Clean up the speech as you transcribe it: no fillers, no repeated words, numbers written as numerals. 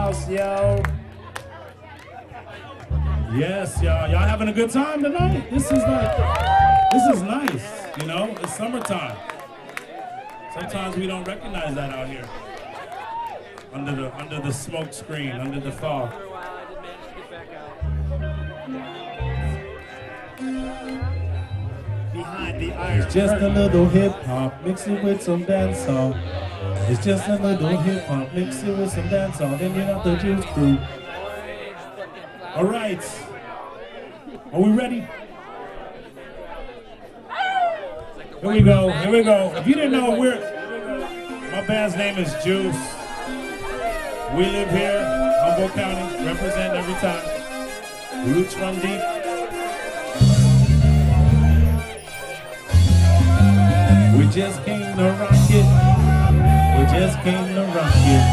house, yo. Yes, y'all having a good time tonight? This is nice, you know? It's summertime. Sometimes we don't recognize that out here. Under the smoke screen, under the fog. Behind the iron It's just curtain. a little hip hop, mix it with some dancehall. It's just a little hip hop, mix it with some dancehall. Then you got the Juice Crew. All right, are we ready? Here we go. Here we go. If you didn't know, my band's name is Juice. We live here, Humboldt County, represent every time. Roots run deep. We just came to rock it. We just came to rock it.